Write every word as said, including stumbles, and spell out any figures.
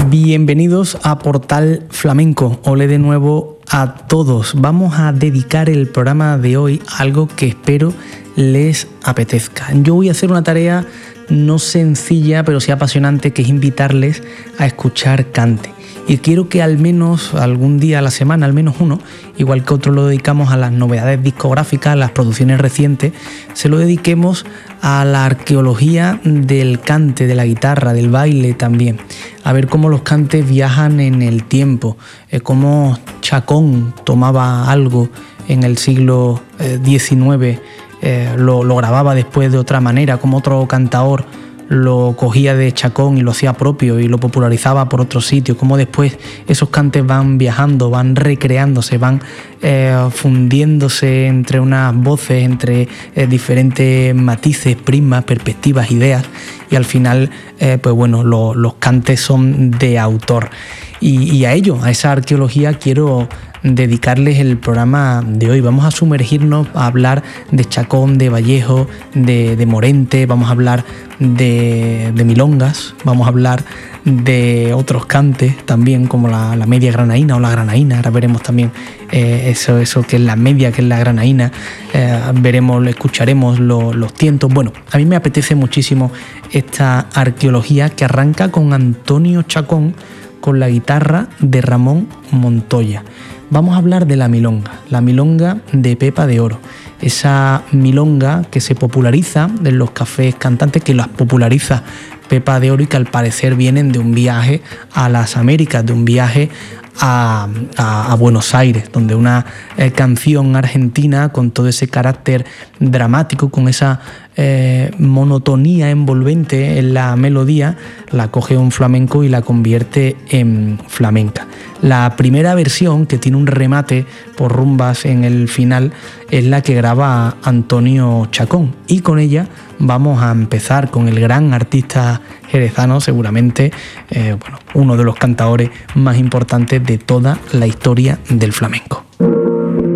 Bienvenidos a Portal Flamenco. Ole de nuevo a todos. Vamos a dedicar el programa de hoy a algo que espero les apetezca. Yo voy a hacer una tarea no sencilla, pero sí apasionante, que es invitarles a escuchar cante. Y quiero que al menos algún día a la semana, al menos uno, igual que otro lo dedicamos a las novedades discográficas, a las producciones recientes, se lo dediquemos a la arqueología del cante, de la guitarra, del baile también. A ver cómo los cantes viajan en el tiempo, eh, cómo Chacón tomaba algo en el siglo diecinueve, eh, lo, lo grababa después de otra manera, como otro cantador lo cogía de Chacón y lo hacía propio y lo popularizaba por otros sitios, como después esos cantes van viajando, van recreándose, van eh, fundiéndose entre unas voces, entre eh, diferentes matices, prismas, perspectivas, ideas, y al final eh, pues bueno, lo, los cantes son de autor. Y, y a ello, a esa arqueología, quiero dedicarles el programa de hoy. Vamos a sumergirnos a hablar de Chacón, de Vallejo, de, de Morente, vamos a hablar de, de milongas, vamos a hablar de otros cantes también, como la, la media granaína o la granaína. Ahora veremos también eh, eso, eso que es la media, que es la granaína. Eh, veremos, escucharemos lo, los tientos. Bueno, a mí me apetece muchísimo esta arqueología que arranca con Antonio Chacón, con la guitarra de Ramón Montoya. Vamos a hablar de la milonga, la milonga de Pepa de Oro. Esa milonga que se populariza en los cafés cantantes, que las populariza Pepa de Oro y que al parecer vienen de un viaje a las Américas, de un viaje a, a, a Buenos Aires, donde una eh, canción argentina con todo ese carácter dramático, con esa eh, monotonía envolvente en la melodía, la coge un flamenco y la convierte en flamenca. La primera versión, que tiene un remate por rumbas en el final, es la que graba Antonio Chacón, y con ella vamos a empezar con el gran artista jerezano, seguramente eh, bueno, uno de los cantadores más importantes de toda la historia del flamenco.